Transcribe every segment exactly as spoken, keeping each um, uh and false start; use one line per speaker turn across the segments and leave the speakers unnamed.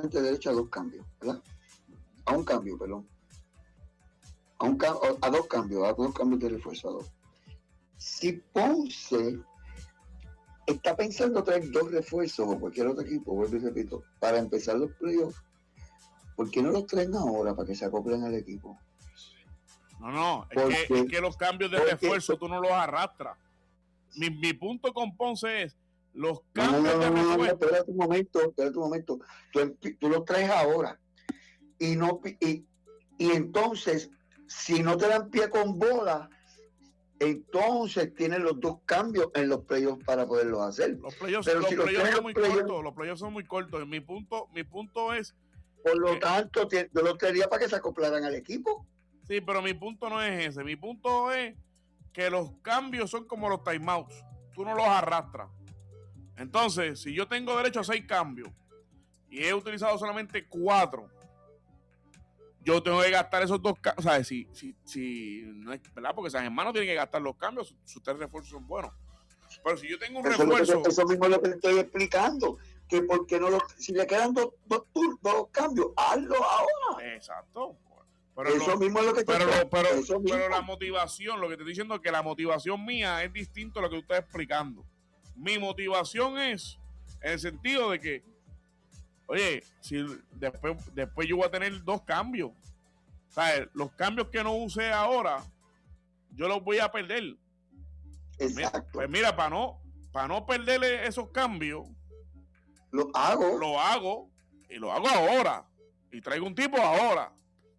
solamente derecho a dos cambios, ¿verdad? A un cambio, perdón. A, un, a dos cambios, a dos cambios de refuerzo, a dos. Si Ponce está pensando traer dos refuerzos o cualquier otro equipo, vuelvo y repito, para empezar los playoffs, ¿por qué no los traen ahora para que se acoplen al equipo?
No, no, es, porque, que, es que los cambios de porque, refuerzo tú no los arrastras. Mi, mi punto con Ponce es los cambios no, no, no, de refuerzo. No, no,
espérate un momento, espérate un momento. Tú, tú los traes ahora. Y no y, y entonces, si no te dan pie con bola, entonces tienen los dos cambios en los playoffs para poderlos hacer.
Los playoffs, Pero los si playoffs son muy play cortos, los playoffs son muy cortos. Mi punto, mi punto es.
Por lo que, tanto, yo los traería para que se acoplaran al equipo.
Sí, pero mi punto no es ese. Mi punto es que los cambios son como los timeouts. Tú no los arrastras. Entonces, si yo tengo derecho a seis cambios y he utilizado solamente cuatro, yo tengo que gastar esos dos cambios. O sea, si, si, si no es verdad, porque San Germán no tiene que gastar los cambios, sus, sus tres refuerzos son buenos. Pero si yo tengo un
eso
refuerzo.
Que, eso mismo es lo que estoy explicando. Que porque no lo, si le quedan dos, dos, dos, dos cambios, hazlo ahora.
Exacto. Pero
eso
lo,
mismo es lo que
pero, lo, pero, pero la motivación, lo que te estoy diciendo es que la motivación mía es distinto a lo que tú estás explicando. Mi motivación es en el sentido de que, oye, si después, después yo voy a tener dos cambios. ¿Sabes? Los cambios que no use ahora, yo los voy a perder.
Exacto.
Pues mira, para no, para no perderle esos cambios,
lo hago.
Lo hago y lo hago ahora. Y traigo un tipo ahora.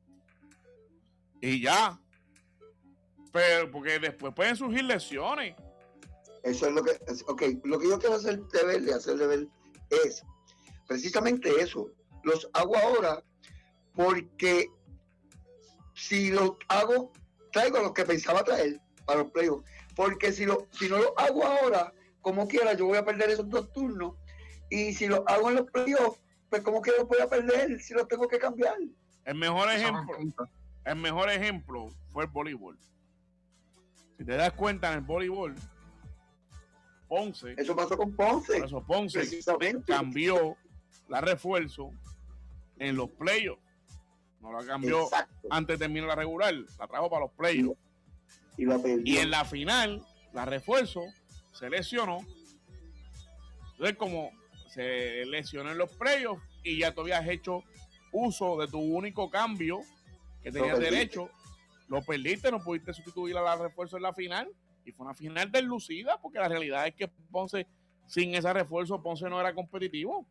Y ya. Pero porque después pueden surgir lesiones.
Eso es lo que, ok, lo que yo quiero hacer de ver, de hacerle ver es precisamente eso. Los hago ahora porque si los hago, traigo los que pensaba traer para los playoffs. Porque si, lo, si no los hago ahora, como quiera, yo voy a perder esos dos turnos. Y si los hago en los playoffs, pues como quiera los voy a perder si los tengo que cambiar.
El mejor ejemplo, el mejor ejemplo fue el voleibol. Si te das cuenta, en el voleibol, Ponce.
Eso pasó con Ponce.
Por eso Ponce cambió la refuerzo en los playoffs. No la cambió Exacto. antes de terminar la regular. La trajo para los playoffs.
Y, la
y en la final, la refuerzo se lesionó. Entonces, como se lesionó en los playoffs y ya tú habías hecho uso de tu único cambio que tenías derecho, lo perdiste, no pudiste sustituir a la refuerzo en la final. Y fue una final deslucida, porque la realidad es que Ponce, sin ese refuerzo, Ponce no era competitivo.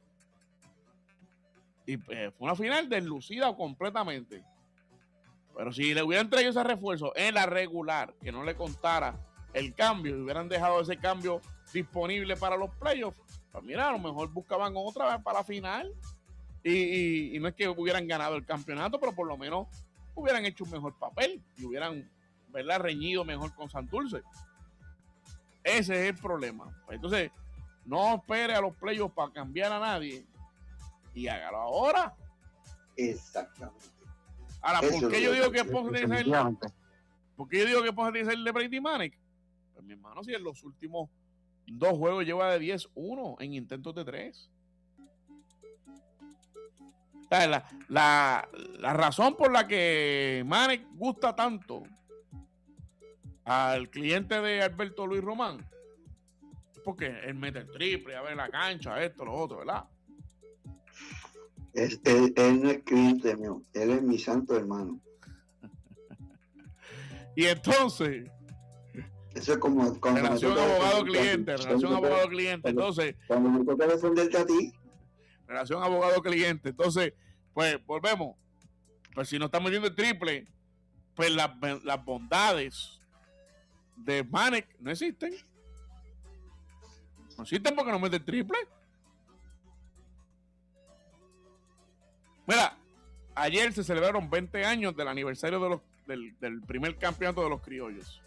Y eh, fue una final deslucida completamente. Pero si le hubieran traído ese refuerzo en la regular, que no le contara el cambio, y hubieran dejado ese cambio disponible para los playoffs, pues mira, a lo mejor buscaban otra vez para la final. Y, y, y no es que hubieran ganado el campeonato, pero por lo menos hubieran hecho un mejor papel y hubieran, ¿verdad?, reñido mejor con Santurce. Ese es el problema. Entonces, no espere a los playoffs para cambiar a nadie y hágalo ahora.
Exactamente.
Ahora, ¿por qué yo digo que Ponce tiene que ser? ¿Por qué yo digo que Ponce tiene que ser de Brady Manek? Pues mi hermano, si en los últimos dos juegos lleva de diez uno en intentos de tres. La, la, la razón por la que Manek gusta tanto al cliente de Alberto Luis Román es porque él mete el triple, a ver la cancha, esto, lo otro, ¿verdad?
Es, él, él no es cliente mío, él es mi santo hermano.
Y entonces,
eso es como, como
relación abogado-cliente, relación abogado-cliente. Entonces,
cuando me toca defenderte a ti,
relación abogado-cliente. Entonces, pues volvemos. Pues si no estamos metiendo el triple, pues las, las bondades de Manek no existen. No existen porque no mete el triple. Mira, ayer se celebraron veinte años del aniversario de los, del, del primer campeonato de los criollos.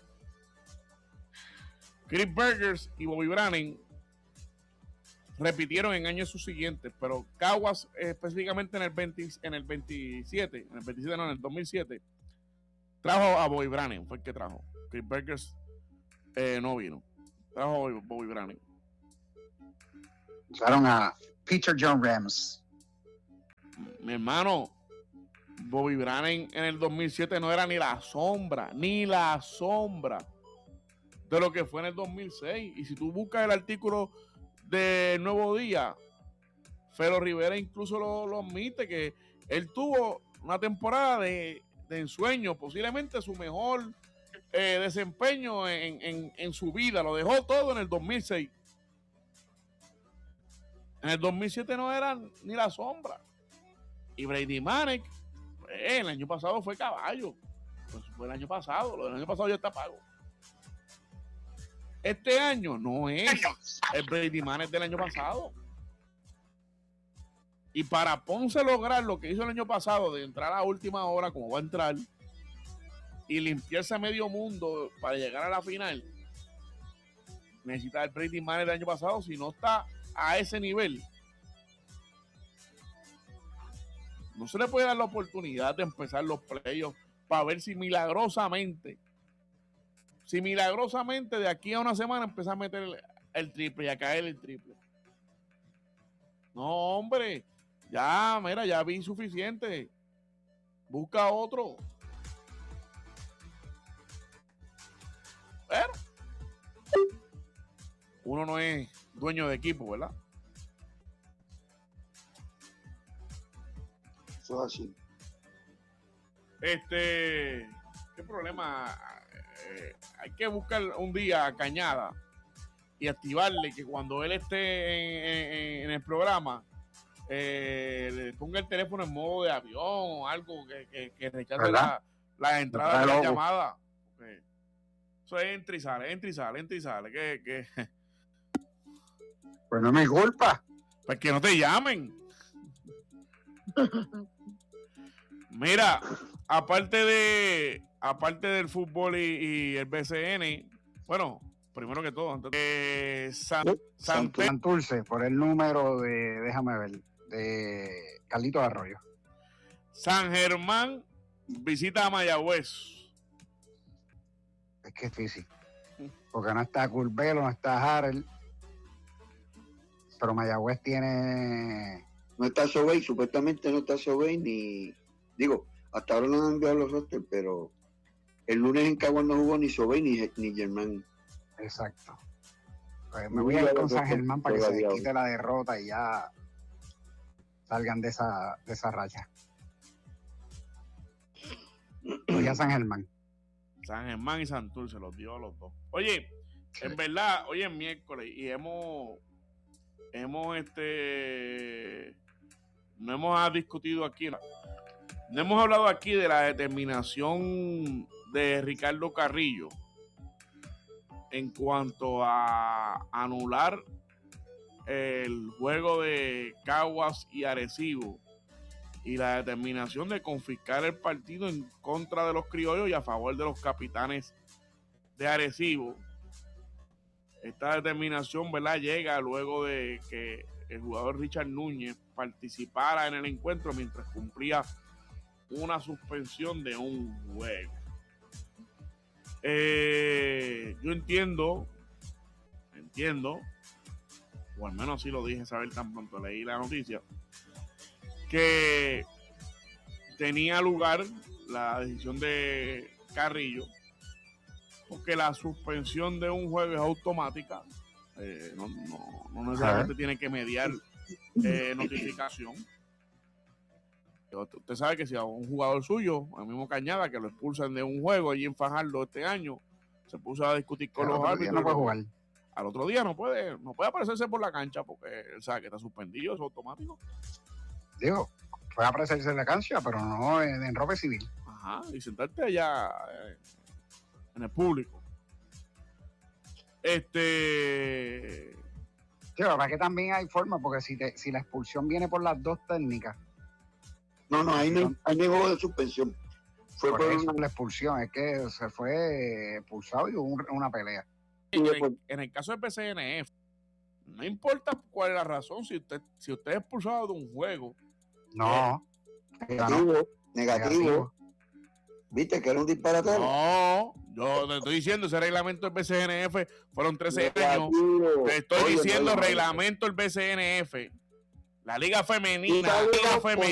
Chris Burgers y Bobby Brannan repitieron en años subsiguientes, pero Caguas eh, específicamente en el, veinte, en el veintisiete, en el veintisiete no, en el dos mil siete, trajo a Bobby Brannan, fue el que trajo. Chris Burgers eh, no vino. Trajo a Bobby, Bobby Brannan.
Usaron a Peter John Rams.
Mi hermano, Bobby Brown en, en el dos mil siete no era ni la sombra, ni la sombra de lo que fue en el dos mil seis. Y si tú buscas el artículo de Nuevo Día, Felo Rivera incluso lo, lo admite, que él tuvo una temporada de, de ensueño, posiblemente su mejor eh, desempeño en, en, en su vida. Lo dejó todo en el dos mil seis. En el dos mil siete no era ni la sombra. Y Brady Manek, pues, el año pasado fue caballo. Pues fue el año pasado. Lo del año pasado ya está pago. Este año no es el Brady Manek del año pasado. Y para Ponce lograr lo que hizo el año pasado, de entrar a última hora, como va a entrar, y limpiarse a medio mundo para llegar a la final, necesita el Brady Manek del año pasado. Si no está a ese nivel, no se le puede dar la oportunidad de empezar los playoffs para ver si milagrosamente, si milagrosamente de aquí a una semana empieza a meter el, el triple y a caer el triple. No, hombre, ya, mira, ya vi suficiente. Busca otro. Pero uno no es dueño de equipo, ¿verdad?
Eso es así.
Este, ¿qué problema? Eh, hay que buscar un día a Cañada y activarle que cuando él esté en, en, en el programa, eh, le ponga el teléfono en modo de avión o algo que, que, que rechace la, las entradas de la llamada. Okay. Eso es entra y sale, entra y sale, entra y sale. Que, que...
Pues no me culpa.
Pues que no te llamen. Mira, aparte de aparte del fútbol y, y el B C N, bueno, primero que todo, antes de San, San
Santurce, por el número de, déjame ver, de Carlitos Arroyo.
San Germán visita a Mayagüez.
Es que es difícil, porque no está Curbelo, no está Harrell, pero Mayagüez tiene...
No está Sobey, supuestamente no está Sobey, ni... Digo, hasta ahora no han enviado los rosters, pero el lunes en Caguas no jugó ni Sobey ni, ni Germán.
Exacto. Pues me voy a ir con San Germán para que se quite la derrota y ya salgan de esa, de esa racha. Voy a San Germán.
San Germán y Santurce los dio a los dos. Oye, sí. En verdad, hoy es miércoles y hemos, hemos este, no hemos discutido aquí, no hemos hablado aquí de la determinación de Ricardo Carrillo en cuanto a anular el juego de Caguas y Arecibo y la determinación de confiscar el partido en contra de los criollos y a favor de los capitanes de Arecibo. Esta determinación, ¿verdad?, llega luego de que el jugador Richard Núñez participara en el encuentro mientras cumplía una suspensión de un juego. Eh, yo entiendo, entiendo, o al menos así lo dije saber tan pronto leí la noticia, que tenía lugar la decisión de Carrillo, porque la suspensión de un juego es automática, eh, no, no, no necesariamente uh-huh. tiene que mediar eh, notificación. Usted sabe que si a un jugador suyo, al mismo Cañada, que lo expulsan de un juego allí en Fajardo este año, se puso a discutir con los árbitros.
No puede jugar.
Al otro día no puede, no puede aparecerse por la cancha porque él sabe que está suspendido, es automático.
Digo, puede aparecerse en la cancha, pero no en, en ropa civil.
Ajá, y sentarte allá eh, en el público. Este...
Sí, la verdad que también hay forma, porque si, te, si la expulsión viene por las dos técnicas.
No, no, ahí no hay juego de suspensión.
Fue por, por eso una... la expulsión, es que se fue expulsado y hubo un, una pelea.
En el, en el caso del P C N F, no importa cuál es la razón, si usted, si usted es expulsado de un juego.
No.
Eh, negativo, negativo, negativo. ¿Viste que era un disparatero?
No, yo te estoy diciendo, ese reglamento del B C N F fueron trece años. Te estoy Oye, diciendo, no, reglamento del B C N F. La Liga Femenina, la Liga Femenina.